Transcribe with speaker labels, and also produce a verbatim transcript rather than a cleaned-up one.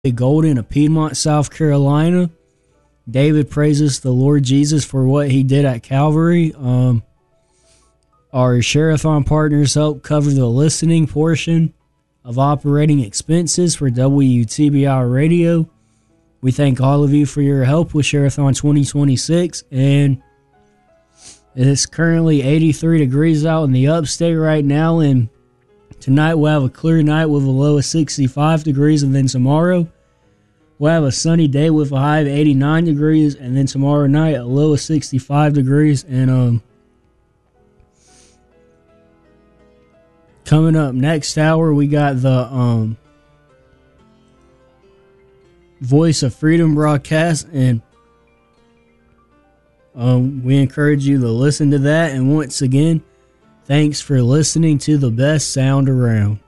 Speaker 1: Golden of Piedmont, South Carolina. David praises the Lord Jesus for what he did at Calvary. Um, our Share-a-thon partners help cover the listening portion of operating expenses for W T B I Radio. We thank all of you for your help with Share-a-thon twenty twenty-six, and it's currently eighty-three degrees out in the upstate right now, and tonight we'll have a clear night with a low of sixty-five degrees, and then tomorrow we'll have a sunny day with a high of eighty-nine degrees, and then tomorrow night a low of sixty-five degrees. And um, coming up next hour, we got the um, Voice of Freedom broadcast, and um, we encourage you to listen to that. And once again, thanks for listening to the best sound around.